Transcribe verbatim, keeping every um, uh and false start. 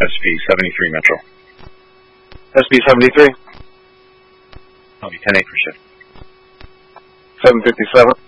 S P seventy-three Metro. S P seventy-three? I'll be ten eight for shift. seven fifty-seven.